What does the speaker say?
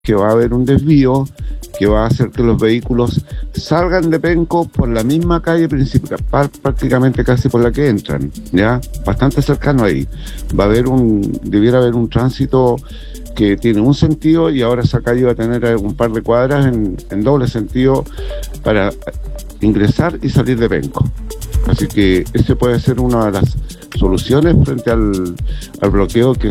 que va a haber un desvío que va a hacer que los vehículos salgan de Penco por la misma calle principal, prácticamente casi por la que entran, ya, bastante cercano ahí. Debiera haber un tránsito que tiene un sentido y ahora esa calle va a tener un par de cuadras en doble sentido para ingresar y salir de Penco. Así que ese puede ser una de las soluciones frente al bloqueo que